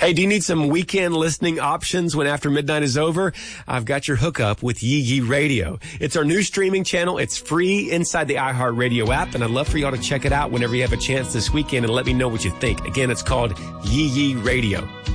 Hey, do you need some weekend listening options when after midnight is over? I've got your hookup with Yee Yee Radio. It's our new streaming channel. It's free inside the iHeartRadio app, and I'd love for y'all to check it out whenever you have a chance this weekend and let me know what you think. Again, it's called Yee Yee Radio.